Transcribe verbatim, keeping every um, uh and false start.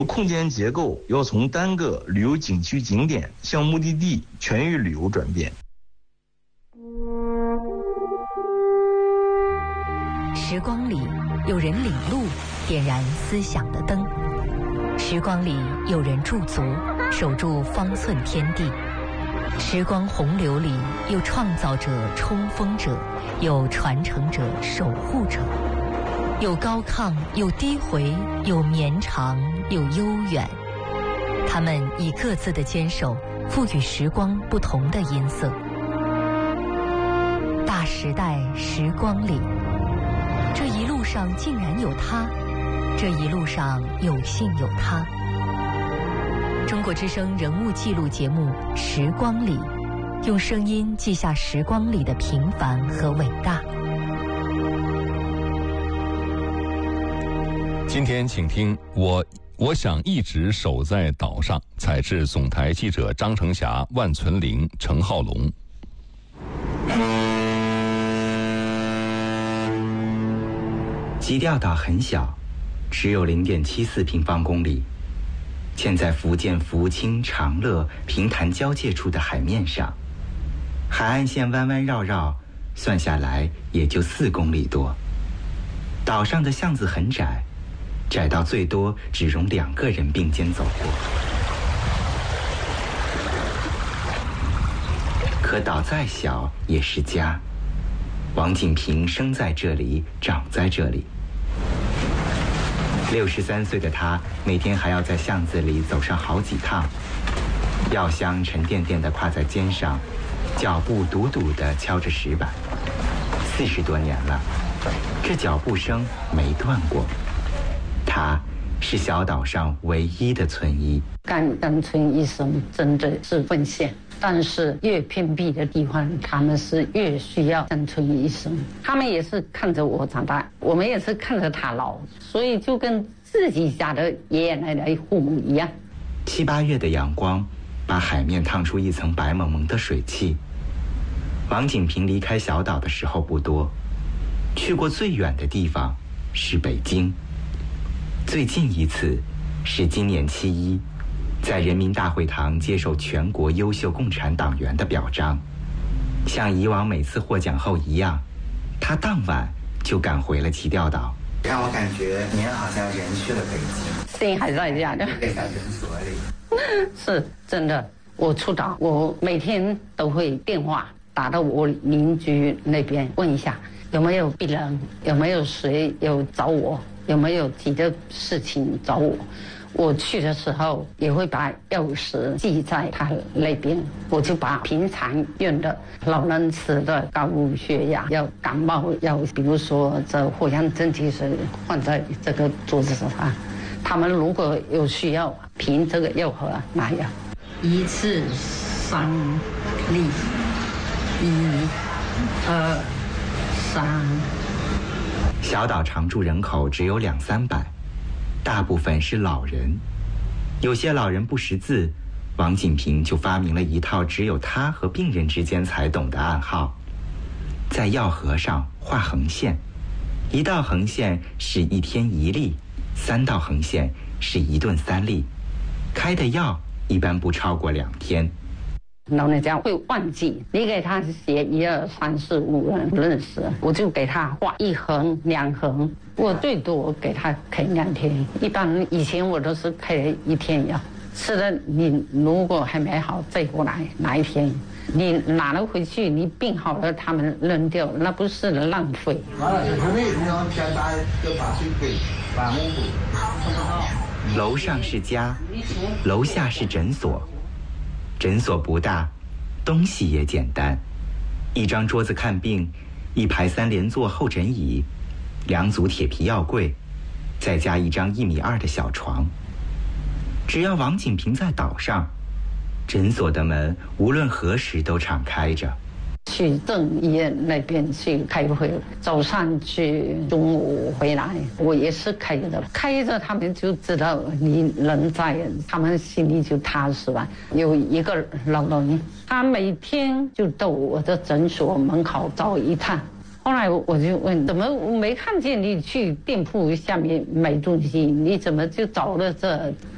空间结构要从单个旅游景区景点向目的地全域旅游转变。 时光里有人领路，点燃思想的灯；时光里有人驻足，守住方寸天地；时光洪流里有创造者、冲锋者，有传承者、守护者，有高亢，有低回，有绵长，有悠远。他们以各自的坚守，赋予时光不同的音色。大时代时光里，这一路上竟然有他，这一路上有幸有他。中国之声人物记录节目《时光里》，用声音记下时光里的平凡和伟大。 今天请听我我想一直守在岛上，采自总台记者张成霞、万存林、陈浩龙。 基调岛很小，只有 零点七四平方公里，建在福建福清长乐平潭交界处的海面上，海岸线弯弯绕绕，算下来也就四公里多。岛上的巷子很窄，窄到最多只容两个人并肩走过。可岛再小也是家，王景平生在这里，长在这里。六十三岁的他，每天还要在巷子里走上好几趟，药箱沉甸甸地挎在肩上，脚步笃笃地敲着石板。四十多年了，这脚步声没断过。他是小岛上唯一的村医。 干干村医生真的是奉献，但是越偏僻的地方，他们是越需要干村医生。他们也是看着我长大，我们也是看着他老，所以就跟自己家的爷爷奶奶父母一样。 七八月的阳光把海面烫出一层白蒙蒙的水汽。王景平离开小岛的时候不多，去过最远的地方是北京，最近一次是今年七一，在人民大会堂接受全国优秀共产党员的表彰。像以往每次获奖后一样，他当晚就赶回了基调岛。让我感觉您好像人去了北京， 心还在家的， 在诊所里。 是真的，我出岛，我每天都会电话打到我邻居那边问一下有没有病人，有没有谁有找我，有没有急的事情找我。我去的时候也会把钥匙寄在他那边，我就把平常用的老人吃的高血压、要感冒药，比如说这藿香正气水放在这个桌子上，他们如果有需要，凭这个药盒拿药。一次三粒，一、二、三。 小岛常住人口只有两三百。大部分是老人，有些老人不识字，王景平就发明了一套只有他和病人之间才懂的暗号，在药盒上画横线，一道横线是一天一粒，三道横线是一顿三粒，开的药一般不超过两天。 老人家会忘记，你给他写一二三四五人不认识，我就给他画一横两横，我最多给他开两天，一般以前我都是开一天药，吃了你如果还没好再过来拿一天，你拿了回去你病好了他们扔掉，那不是浪费。 楼上是家，楼下是诊所。诊所不大，东西也简单，一张桌子看病，一排三连座候诊椅，两组铁皮药柜，再加一张一米二的小床。只要王景平在岛上，诊所的门无论何时都敞开着。 去镇医院那边去开会，早上去，中午回来，我也是开着，开着他们就知道你人在，他们心里就踏实吧。有一个老人，他每天就到我的诊所门口走一趟。后来我就问，怎么我没看见你去店铺下面买东西，你怎么就走了这？